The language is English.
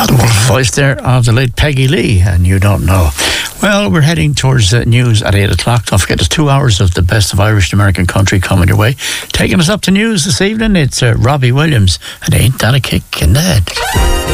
Voice there of the late Peggy Lee, and you don't know. Well, we're heading towards the news at 8 o'clock. Don't forget, there's 2 hours of the best of Irish and American country coming your way. Taking us up to news this evening, it's Robbie Williams, and Ain't That a Kick in the Head.